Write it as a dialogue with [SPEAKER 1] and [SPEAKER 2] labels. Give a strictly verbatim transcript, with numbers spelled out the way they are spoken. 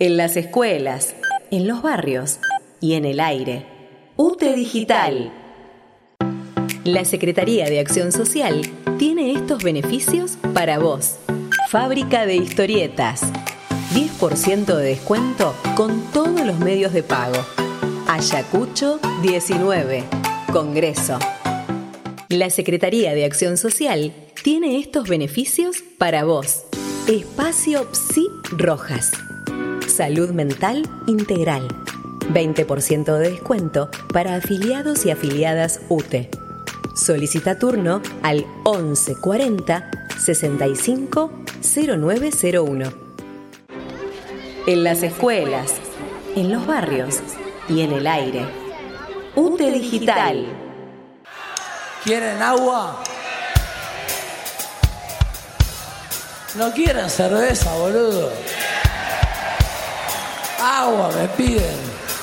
[SPEAKER 1] En las escuelas, en los barrios y en el aire. UTE Digital. La Secretaría de Acción Social tiene estos beneficios para vos. Fábrica de historietas. diez por ciento de descuento con todos los medios de pago. Ayacucho diecinueve. Congreso. La Secretaría de Acción Social tiene estos beneficios para vos. Espacio Psi Rojas. Salud mental integral. veinte por ciento de descuento para afiliados y afiliadas UTE. Solicita turno al once cuarenta sesenta y cinco cero nueve cero uno. En las escuelas, en los barrios y en el aire. UTE Digital.
[SPEAKER 2] ¿Quieren agua? ¿No quieren cerveza, boludo? Agua me piden.